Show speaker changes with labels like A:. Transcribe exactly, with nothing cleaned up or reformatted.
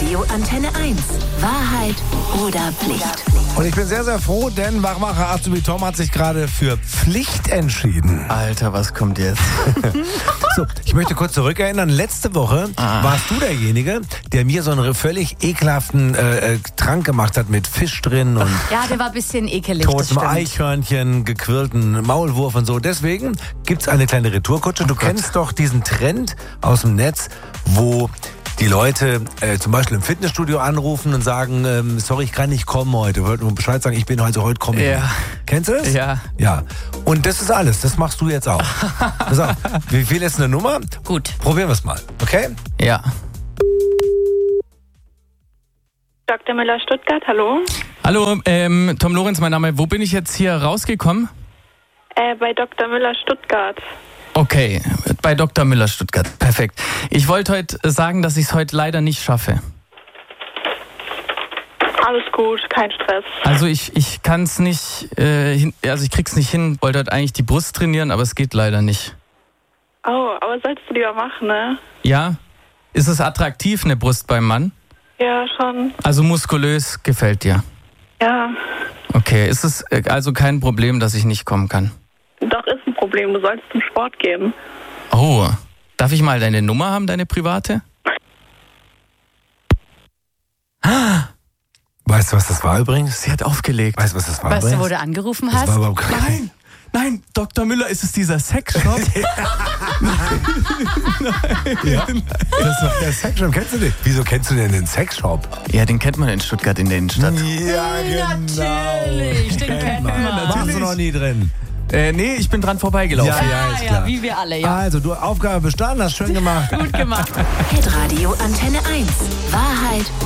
A: Radio Antenne eins. Wahrheit oder Pflicht?
B: Und ich bin sehr, sehr froh, denn Wachmacher Azubi Tom hat sich gerade für Pflicht entschieden.
C: Alter, was kommt jetzt?
B: So, ich möchte kurz zurückerinnern. Letzte Woche ah. warst du derjenige, der mir so einen völlig ekelhaften äh, Trank gemacht hat mit Fisch drin und
D: ja, der war ein bisschen ekelig.
B: Totem Eichhörnchen, gequirlten Maulwurf und so. Deswegen gibt's eine kleine Retourkutsche. Du oh kennst doch diesen Trend aus dem Netz, wo die Leute äh, zum Beispiel im Fitnessstudio anrufen und sagen, ähm, sorry, ich kann nicht kommen heute. Wollte nur Bescheid sagen, ich bin heute, heute komme ich.
C: Ja.
B: Kennst du das?
C: Ja.
B: Ja. Und das ist alles. Das machst du jetzt auch. Pass auf, wie viel ist eine Nummer?
D: Gut.
B: Probieren wir es mal. Okay?
C: Ja.
E: Doktor Müller Stuttgart, hallo.
C: Hallo, ähm, Tom Lorenz, mein Name. Wo bin ich jetzt hier rausgekommen?
E: Äh, bei Doktor Müller Stuttgart.
C: Okay, bei Doktor Müller Stuttgart. Perfekt. Ich wollte heute sagen, dass ich es heute leider nicht schaffe.
E: Alles gut, kein Stress.
C: Also ich, ich kann es nicht, äh, hin, also ich krieg's nicht hin. Wollte heute eigentlich die Brust trainieren, aber es geht leider nicht.
E: Oh, aber solltest du lieber machen, ne?
C: Ja? Ist es attraktiv, eine Brust beim Mann?
E: Ja, schon.
C: Also muskulös gefällt dir?
E: Ja.
C: Okay, ist es also kein Problem, dass ich nicht kommen kann?
E: Doch, ist ein Problem. Du solltest zum Sport gehen.
C: Oh, darf ich mal deine Nummer haben, deine private?
B: Weißt du, was das war übrigens?
C: Sie hat aufgelegt.
B: Weißt du, was das war
D: Weißt
B: übrigens?
D: du, wo du angerufen
B: Das
D: hast?
B: war überhaupt kein
C: Nein, nein, Doktor Müller, ist es dieser Sexshop?
B: Ja, das war der Sexshop. Kennst du den? Wieso kennst du denn den Sexshop?
C: Ja, den kennt man in Stuttgart in der Innenstadt.
B: Ja, genau.
D: Natürlich, den kennt man.
B: Warst du noch nie drin?
C: Äh, nee, ich bin dran vorbeigelaufen.
B: Ja, ja, ist klar.
D: Ja, wie wir alle, ja.
B: Also, du Aufgabe bestanden, hast schön gemacht.
D: Gut gemacht.
A: Hitradio Antenne eins. Wahrheit